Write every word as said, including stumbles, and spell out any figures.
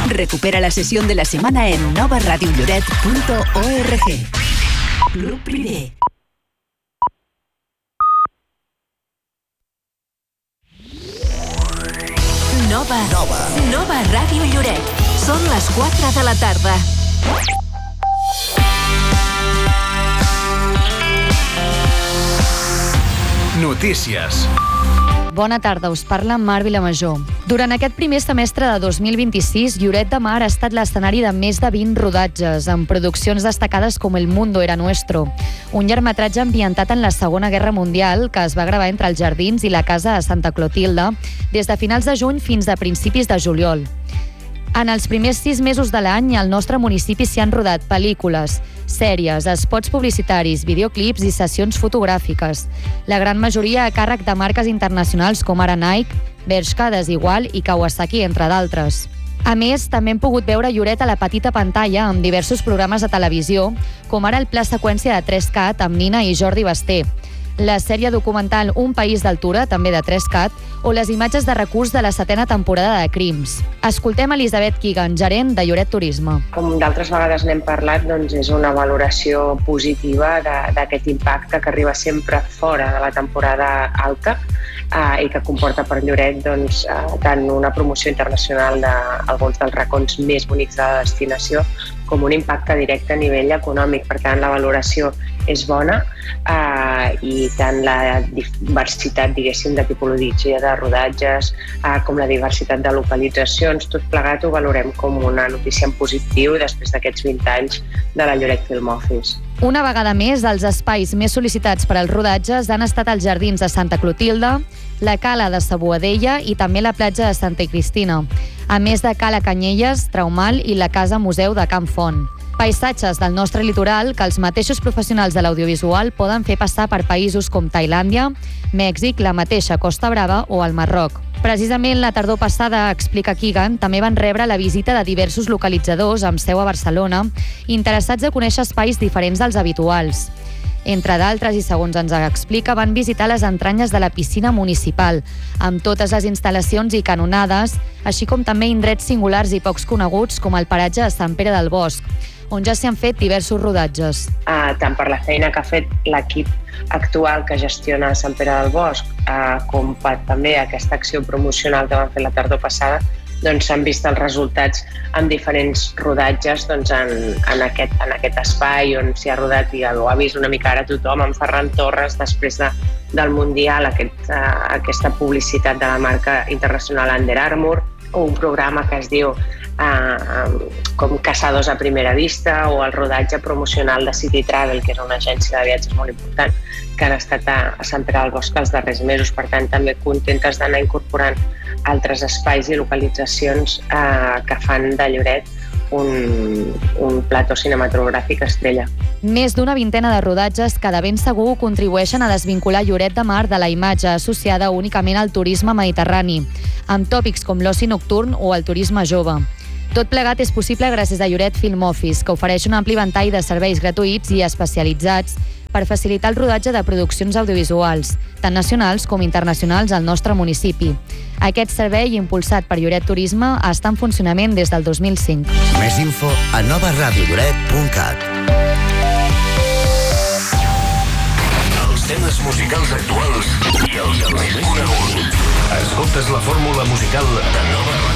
Recupera la sesión de la semana en nova radio lloret punto org. Club Primer. Nova. Nova. Nova Ràdio Lloret. Són les quatre de la tarda. Notícies. Bona tarda, us parla Mar Vilamajor. Durant aquest primer semestre de dos mil vint-i-sis, Lloret de Mar ha estat l'escenari de més de vint rodatges, amb produccions destacades com El Mundo era nuestro, un llargmetratge ambientat en la Segona Guerra Mundial que es va gravar entre els jardins i la casa de Santa Clotilde des de finals de juny fins a principis de juliol. En els primers sis mesos de l'any, al nostre municipi s'hi han rodat pel·lícules, sèries, spots publicitaris, videoclips i sessions fotogràfiques. La gran majoria a càrrec de marques internacionals com ara Nike, Bershka, Desigual i Kawasaki, entre d'altres. A més, també hem pogut veure Lloret a la petita pantalla amb diversos programes de televisió, com ara el pla seqüència de tres cat amb Nina i Jordi Basté, la sèrie documental Un país d'altura, també de tres cat, o les imatges de recurs de la setena temporada de Crims. Escoltem Elisabet Keegan, gerent de Lloret Turisme. Com d'altres vegades n'hem parlat, doncs és una valoració positiva d'aquest impacte que arriba sempre fora de la temporada alta eh, i que comporta per Lloret doncs, eh, tant una promoció internacional d'alguns dels racons més bonics de la destinació com un impacte directe a nivell econòmic. Per tant, la valoració és bona eh, i tant la diversitat, diguéssim, de tipologia de rodatges eh, com la diversitat de localitzacions, tot plegat ho valorem com una notícia en positiu després d'aquests vint anys de la Lloret Film Office. Una vegada més, els espais més sol·licitats per als rodatges han estat els jardins de Santa Clotilde, la Cala de sa Boadella i també la platja de Santa Cristina, a més de Cala Canyelles, Traumal i la Casa Museu de Can Font. Paisatges del nostre litoral que els mateixos professionals de l'audiovisual poden fer passar per països com Tailàndia, Mèxic, la mateixa Costa Brava o el Marroc. Precisament la tardor passada, explica Keegan, també van rebre la visita de diversos localitzadors amb seu a Barcelona, interessats a conèixer espais diferents dels habituals. Entre d'altres, i segons ens explica, van visitar les entranyes de la piscina municipal, amb totes les instal·lacions i canonades, així com també indrets singulars i pocs coneguts com el paratge de Sant Pere del Bosc, on ja s'hi han fet diversos rodatges. Uh, tant per la feina que ha fet l'equip actual que gestiona Sant Pere del Bosc, uh, com per també aquesta acció promocional que van fer la tardor passada, doncs s'han vist els resultats amb diferents rodatges doncs, en, en, aquest, en aquest espai on s'hi ha rodat i ho ha vist una mica ara tothom, amb Ferran Torres després de, del Mundial, aquest, uh, aquesta publicitat de la marca internacional Under Armour, o un programa que es diu uh, com Caçadors a primera vista, o el rodatge promocional de City Travel, que és una agència de viatges molt important, que han estat a, a Sant Pere del Bosc els darrers mesos. Per tant, també contentes d'anar incorporant altres espais i localitzacions eh, que fan de Lloret un, un plató cinematogràfic estrella. Més d'una vintena de rodatges que de ben segur contribueixen a desvincular Lloret de Mar de la imatge associada únicament al turisme mediterrani, amb tòpics com l'oci nocturn o el turisme jove. Tot plegat és possible gràcies a Lloret Film Office, que ofereix un ampli ventall de serveis gratuïts i especialitzats per facilitar el rodatge de produccions audiovisuals, tant nacionals com internacionals al nostre municipi. Aquest servei, impulsat per Lloret Turisme, està en funcionament des del dos mil cinc. Més info a nova radio lloret punt cat. Els temes musicals actuals i els més coneguts. Escoltes la fórmula musical de Nova